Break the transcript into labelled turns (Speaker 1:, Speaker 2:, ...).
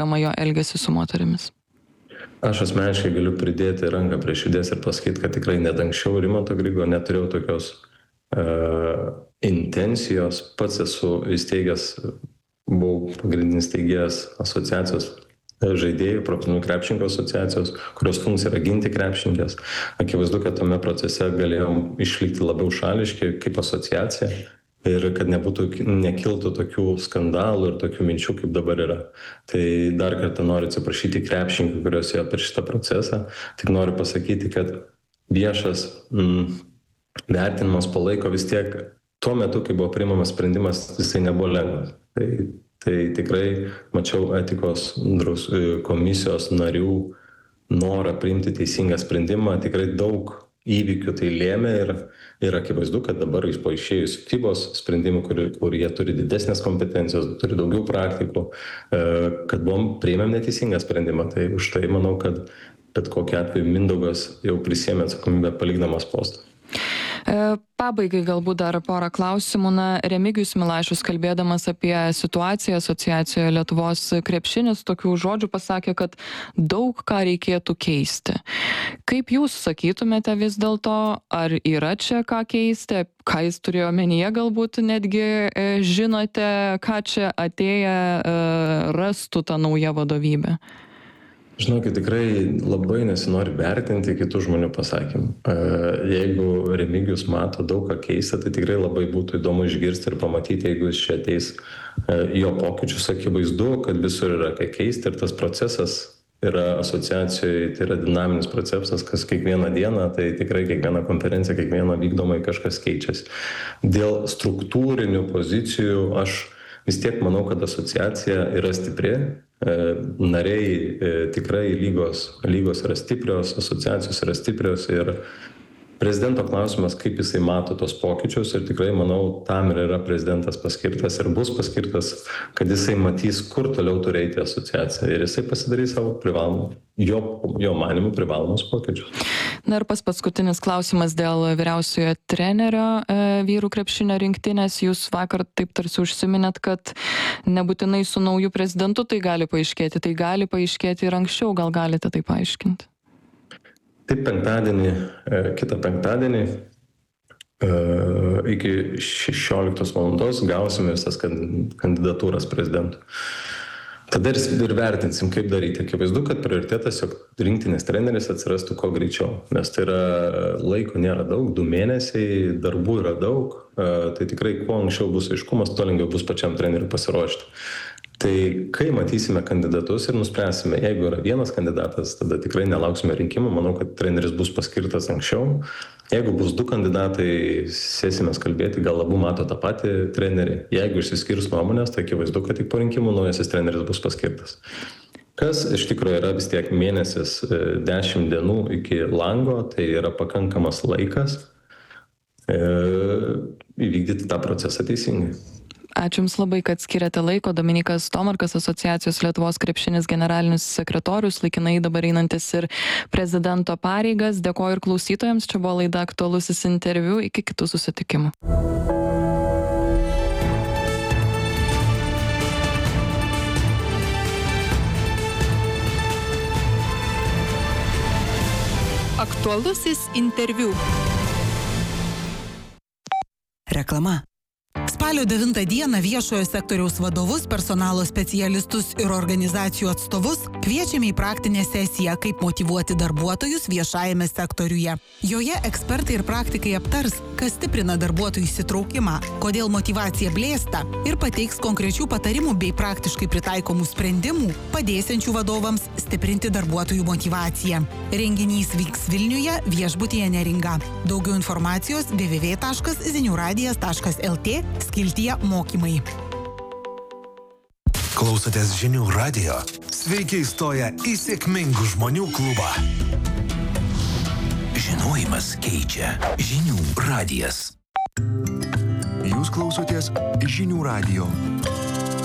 Speaker 1: jo elgesį su moterimis?
Speaker 2: Aš asmeniškai galiu pridėti ranką prie širdies ir pasakyti, kad tikrai net anksčiau Rimanto Grigo neturėjau tokios intencijos. Pats esu įsteigęs, buvau pagrindinis steigėjas asociacijos žaidėjų, profesionalių krepšininkų asociacijos, kurios funkcija yra ginti krepšininkes. Akivaizdu, kad tame procese galėjom išlikti labiau šališki kaip asociacija ir kad nekiltų tokių skandalų ir tokių minčių, kaip dabar yra. Tai dar kartą noriu atsiprašyti krepšininkų, kurios ėjo per šitą procesą. Tik noriu pasakyti, kad viešas vertinimas palaiko vis tiek tuo metu, kai buvo priimamas sprendimas, jisai nebuvo lengvas. Tai tikrai mačiau etikos komisijos narių norą priimti teisingą sprendimą. Tikrai daug įvykių tai lėmė ir akivaizdu, kad dabar po išėjus FIBOS sprendimų, kur jie turi didesnės kompetencijos, turi daugiau praktikų, kad priėmėm neteisingą sprendimą. Tai už tai manau, kad bet kokiu atveju Mindaugas jau prisėmė atsakomybę palikdamas postą.
Speaker 1: Pabaigai galbūt dar porą klausimų. Remigijus Milašius, kalbėdamas apie situaciją asociacijoje Lietuvos krepšinis, tokių žodžių pasakė, kad daug ką reikėtų keisti. Kaip jūs sakytumėte vis dėlto, ar yra čia ką keisti, ką jis turėjo omenyje, galbūt netgi žinote, ką čia atėję rastų tą naują vadovybę?
Speaker 2: Žinokit, tikrai labai nesinori vertinti kitų žmonių pasakymų. Jeigu Remigijus mato daug ką keista, tai tikrai labai būtų įdomu išgirsti ir pamatyti, jeigu jis čia ateis jo pokyčius. Akivaizdu, kad visur yra ką keisti ir tas procesas yra asociacijoje, tai yra dinaminis procesas, kas kiekvieną dieną, tai tikrai kiekvieną konferenciją, kiekvieną vykdomai kažkas keičiasi. Dėl struktūrinių pozicijų aš vis tiek manau, kad asociacija yra stipri. Nariai tikrai lygos yra stiprios, asociacijos yra stiprios ir prezidento klausimas, kaip jisai mato tos pokyčius ir tikrai, manau, tam ir yra prezidentas paskirtas ir bus paskirtas, kad jisai matys, kur toliau turi eiti asociacija ir jisai pasidarys savo privalomų, jo manimų privalomus pokyčius.
Speaker 1: Na ir paskutinis klausimas dėl vyriausiojo trenerio vyrų krepšinio rinktinės. Jūs vakar taip tarsi užsiminėt, kad nebūtinai su nauju prezidentu tai gali paaiškėti ir anksčiau, gal galite tai paaiškinti?
Speaker 2: Taip, kitą penktadienį iki 16 valandos gausime visas kandidatūras prezidentų. Tada ir vertinsim, kaip daryti. Akivaizdu, kad prioritetas, jog rinktinės treneris atsirastų kuo greičiau, nes tai yra laiko nėra daug, 2 mėnesiai, darbų yra daug, tai tikrai kuo anksčiau bus aiškumas, tuo lengviau bus pačiam treneriui pasiruošti. Tai kai matysime kandidatus ir nuspręsime, jeigu yra vienas kandidatas, tada tikrai nelauksime rinkimų, manau, kad treneris bus paskirtas anksčiau. Jeigu bus 2 kandidatai, sėsimės kalbėti, gal abu mato tą patį trenerį. Jeigu išsiskirs nuomonės, tai akivaizdu, kad tik po rinkimų naujasis treneris bus paskirtas. Kas iš tikrųjų yra vis tiek mėnesis 10 dienų iki lango, tai yra pakankamas laikas įvykdyti tą procesą teisingai.
Speaker 1: Ačiū Jums labai, kad skiriate laiko. Dominykas Tomarkas, asociacijos Lietuvos krepšinis generalinis sekretorius, laikinai dabar einantis ir prezidento pareigas. Dėkoju ir klausytojams. Čia buvo laida Aktualusis interviu. Iki kitų susitikimų.
Speaker 3: Aktualusis interviu. Reklama. Spalio 9 dieną viešojo sektoriaus vadovus, personalo specialistus ir organizacijų atstovus kviečiame į praktinę sesiją, kaip motyvuoti darbuotojus viešajame sektoriuje. Joje ekspertai ir praktikai aptars, kas stiprina darbuotojų įsitraukimą, kodėl motyvacija blėsta ir pateiks konkrečių patarimų bei praktiškai pritaikomų sprendimų, padėsiančių vadovams stiprinti darbuotojų motyvaciją. Renginys vyks Vilniuje, viešbutyje Neringa. Daugiau informacijos www.ziniuradijas.lt skiltyje mokymai.
Speaker 4: Klausotės Žinių radijo. Sveiki įstoję į sėkmingų žmonių klubą. Žinojimas keičia. Žinių radijas. Jūs klausotės Žinių radijo.